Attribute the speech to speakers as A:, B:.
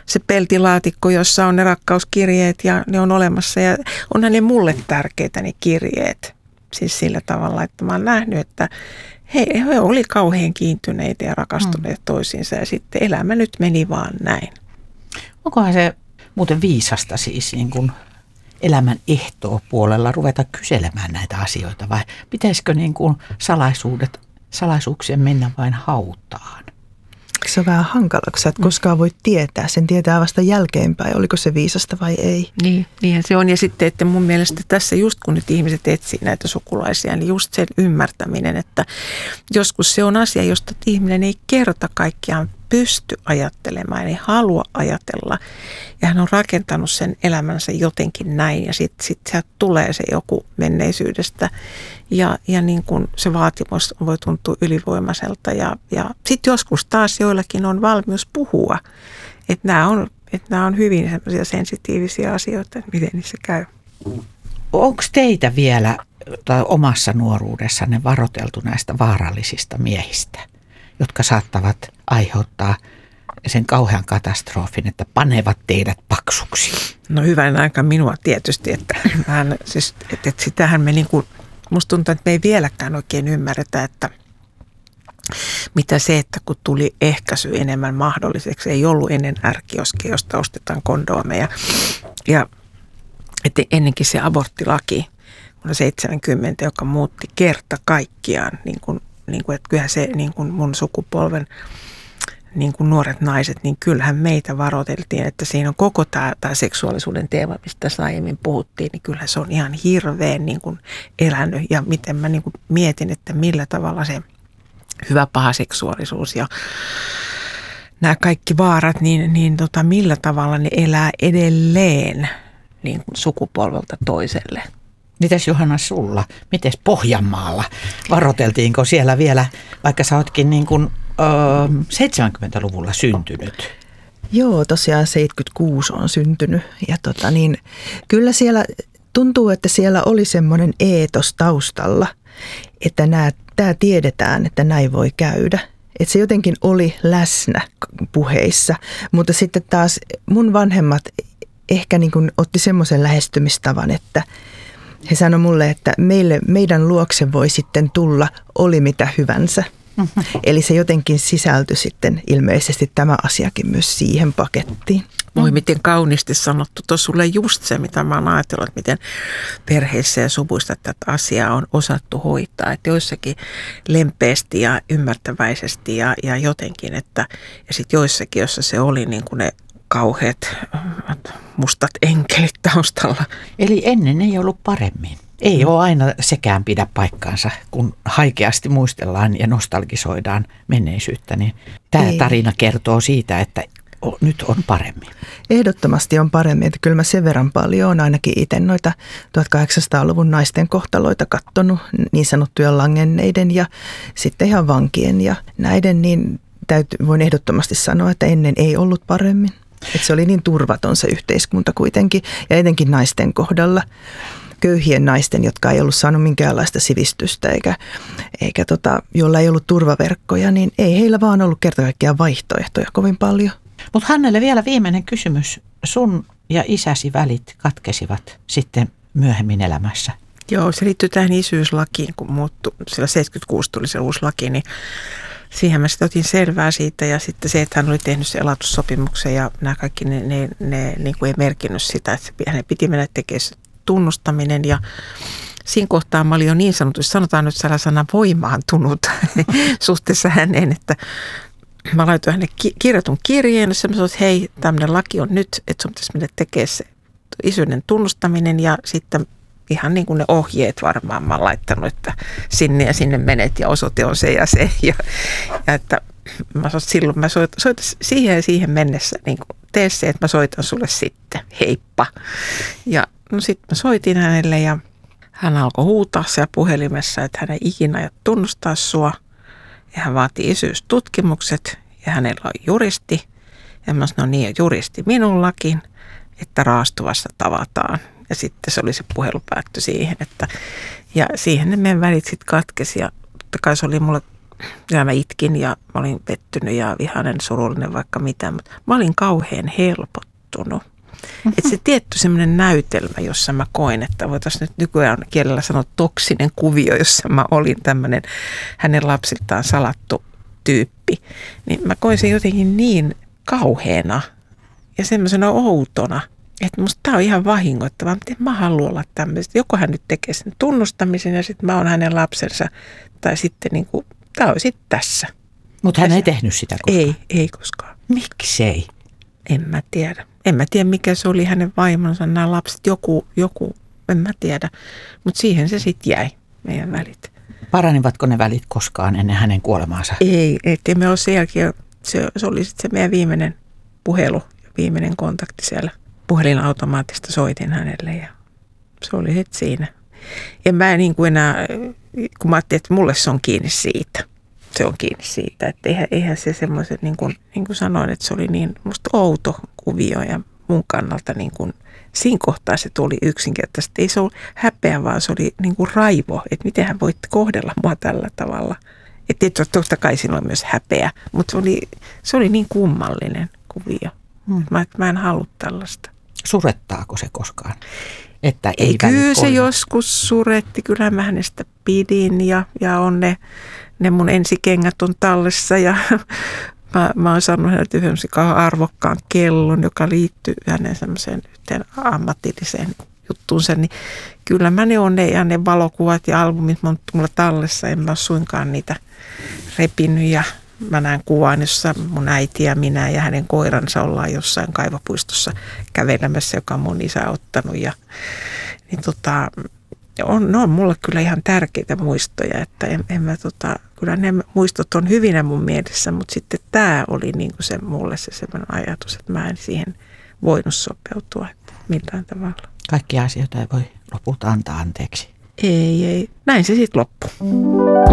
A: se peltilaatikko, jossa on ne rakkauskirjeet ja ne on olemassa. Ja onhan ne mulle tärkeitä ne kirjeet. Siis sillä tavalla, että mä oon nähnyt, että he oli kauhean kiintyneitä ja rakastuneet toisiinsa ja sitten elämä nyt meni vaan näin.
B: Onkohan se muuten viisasta siis niin kuin elämän ehtoopuolella ruveta kyselemään näitä asioita vai pitäisikö niin kuin salaisuuksien mennä vain hautaan?
A: Se on vähän hankala, kun sä et koskaan voi tietää. Sen tietää vasta jälkeenpäin, oliko se viisasta vai ei. Niinhän se on. Ja sitten, että mun mielestä tässä just kun nyt ihmiset etsii näitä sukulaisia, niin just sen ymmärtäminen, että joskus se on asia, josta ihminen ei kerta kaikkiaan pysty ajattelemaan, ei halua ajatella. Ja hän on rakentanut sen elämänsä jotenkin näin ja sitten sieltä tulee se joku menneisyydestä ja niin kuin se vaatimus voi tuntua ylivoimaiselta ja sitten joskus taas joillakin on valmius puhua, että nämä on hyvin semmoisia sensitiivisiä asioita, että miten niissä käy.
B: Onko teitä vielä omassa nuoruudessanne varoteltu näistä vaarallisista miehistä, jotka saattavat aiheuttaa sen kauhean katastrofin, että panevat teidät paksuksi?
A: No hyvän aika minua tietysti, että sitähän me niinku, musta tuntuu, että me ei vieläkään oikein ymmärretä, että mitä se, että kun tuli ehkäisy enemmän mahdolliseksi, ei ollut ennen ärkioskia, josta ostetaan kondoomeja. Ja että ennenkin se aborttilaki vuonna 70, joka muutti kerta kaikkiaan, niin kuin, että kyllähän se niin kuin mun sukupolven niin kuin nuoret naiset, niin kyllähän meitä varoiteltiin, että siinä on koko tämä seksuaalisuuden teema, mistä tässä aiemmin puhuttiin, niin kyllähän se on ihan hirveän niin kuin elänyt. Ja miten mä niin kuin mietin, että millä tavalla se hyvä paha seksuaalisuus ja nämä kaikki vaarat, niin millä tavalla ne elää edelleen niin kuin sukupolvelta toiselle.
B: Mites Johanna sulla? Mites Pohjanmaalla? Varoteltiinko siellä vielä, vaikka sä ootkin niin kuin 70-luvulla syntynyt?
A: Joo, tosiaan 76 on syntynyt ja kyllä siellä tuntuu, että siellä oli semmoinen eetos taustalla, että tämä tiedetään, että näin voi käydä. Että se jotenkin oli läsnä puheissa, mutta sitten taas mun vanhemmat ehkä niin kuin otti semmoisen lähestymistavan, että he sanoi mulle, että meidän luokse voi sitten tulla oli mitä hyvänsä. Mm-hmm. Eli se jotenkin sisältyi sitten ilmeisesti tämä asiakin myös siihen pakettiin. Voi miten kauniisti sanottu. Tuossa sulle just se, mitä mä oon ajatellut, että miten perheissä ja suvuissa tätä asiaa on osattu hoitaa. Että joissakin lempeästi ja ymmärtäväisesti ja jotenkin, että ja sitten joissakin, jossa se oli niin kuin ne kauheat mustat enkelit taustalla.
B: Eli ennen ei ollut paremmin. Ei ole aina sekään pidä paikkaansa, kun haikeasti muistellaan ja nostalgisoidaan menneisyyttä. Niin tämä tarina kertoo siitä, että nyt on paremmin. Ehdottomasti on paremmin. Että kyllä mä sen verran paljon olen ainakin itse noita 1800-luvun naisten kohtaloita katsonut, niin sanottuja langenneiden ja sitten ihan vankien ja näiden, niin voin ehdottomasti sanoa, että ennen ei ollut paremmin. Että se oli niin turvaton se yhteiskunta kuitenkin ja etenkin naisten kohdalla. Köyhien naisten, jotka ei ollut saanut minkäänlaista sivistystä eikä joilla ei ollut turvaverkkoja, niin ei heillä vaan ollut kerta kaikkiaan vaihtoehtoja kovin paljon. Mutta Hannele vielä viimeinen kysymys. Sun ja isäsi välit katkesivat sitten myöhemmin elämässä.
A: Joo, se liittyy tähän isyyslakiin, kun muuttui, sillä 76 tuli se uusi laki, niin siihen mä sitten otin selvää siitä ja sitten se, että hän oli tehnyt se elatussopimuksen ja nämä kaikki ne niin kuin ei merkinnyt sitä, että hänen piti mennä tekemään tunnustaminen ja siinä kohtaa mä olin jo niin sanotusti, sanotaan nyt sellaisena voimaantunut suhteessa häneen, että mä laitoin hänelle kirjoitun kirjeen, jossa mä sanoin, että hei, tämmöinen laki on nyt, että sun pitäisi mennä tekemään se isyyden tunnustaminen ja sitten ihan niin kuin ne ohjeet varmaan mä oon laittanut, että sinne ja sinne menet ja osoite on se ja se ja että mä soitan siihen ja siihen mennessä, niin kuin tee se, että mä soitan sulle sitten, heippa. Ja no sitten mä soitin hänelle ja hän alkoi huutaa siellä puhelimessa, että hän ei ikinä aio tunnustaa sua. Ja hän vaati isyystutkimukset ja hänellä on juristi. Ja mä sanoin, no niin, juristi minullakin, että raastuvassa tavataan. Ja sitten se oli se puhelu päättyi siihen, että ja siihen ne meidän välit sitten katkesi. Ja totta kai se oli mulle Ja mä itkin ja mä olin pettynyt ja vihainen, surullinen vaikka mitä, mutta mä olin kauhean helpottunut. Että se tietty semmoinen näytelmä, jossa mä koin, että voitaisiin nyt nykyään kielellä sanoa toksinen kuvio, jossa mä olin tämmöinen hänen lapsiltaan salattu tyyppi, niin mä koin sen jotenkin niin kauheana ja semmoisena outona, että musta tää on ihan vahingoittavaa, mutta en mä halua olla tämmöistä. Joko hän nyt tekee sen tunnustamisen ja sitten mä oon hänen lapsensa, tai sitten niin kuin, tää on sitten tässä.
B: Mutta hän ei tehnyt sitä koskaan?
A: Ei koskaan.
B: Miksei?
A: En mä tiedä. En mä tiedä, mikä se oli hänen vaimonsa, nämä lapset, joku, en mä tiedä. Mutta siihen se sitten jäi, meidän välit.
B: Paranivatko ne välit koskaan ennen hänen kuolemaansa?
A: Ei, ettei me ole sen jälkeen, se oli sitten se meidän viimeinen puhelu, viimeinen kontakti siellä. Puhelinautomaatista soitin hänelle ja se oli sitten siinä. En mä niin kuin enää, kun mä ajattelin, että mulle se on kiinni siitä. Se on kiinni siitä, että eihän se semmoiset, niin kuin sanoin, että se oli niin musta outo kuvio ja mun kannalta niin kuin, siinä kohtaa se tuli yksinkertaisesti. Ei se ollut häpeä, vaan se oli niin kuin raivo, että miten hän voitte kohdella mua tällä tavalla. Että totta kai siinä oli myös häpeä, mutta se oli niin kummallinen kuvio. Mä en halua tällaista.
B: Surettaako se koskaan? Että ei
A: kyllä se joskus suretti, kyllä mä hänestä pidin ja on ne mun ensikengät on tallessa ja mä oon saanut häneltä yhden arvokkaan kellon, joka liittyy hänen semmoiseen yhteen ammatilliseen juttuunsa, niin kyllä mä ne on ne valokuvat ja albumit mulla tallessa, en mä ole suinkaan niitä repinyt ja mä näen kuvan, jossa mun äiti ja minä ja hänen koiransa ollaan jossain kaivopuistossa kävelemässä, joka on mun isä ottanut ja niin ne on mulle kyllä ihan tärkeitä muistoja, että kyllä ne muistot on hyvinä mun mielessä, mutta sitten tämä oli niin kuin se mulle se semmoinen ajatus, että mä en siihen voinut sopeutua, että millään tavalla.
B: Kaikkia asioita ei voi lopulta antaa anteeksi.
A: Ei. Näin se sitten loppui.